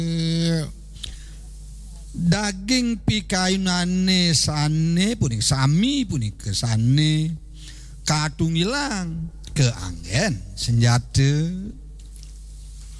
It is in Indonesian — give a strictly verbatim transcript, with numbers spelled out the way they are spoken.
daging pikayunane sane punika sami punika sane kadung ilang keanggen senjata